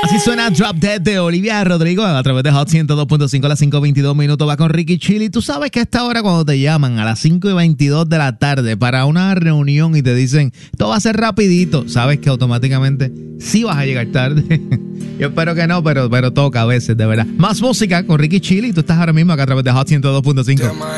Así suena Drop Dead de Olivia Rodrigo a través de Hot 102.5 a las 5:22. Va con Ricky Chili. Tú sabes que a esta hora cuando te llaman a las 5:22 de la tarde para una reunión y te dicen esto va a ser rapidito, sabes que automáticamente sí vas a llegar tarde. Yo espero que no, pero toca a veces, de verdad. Más música con Ricky Chili. Tú estás ahora mismo acá a través de Hot 102.5.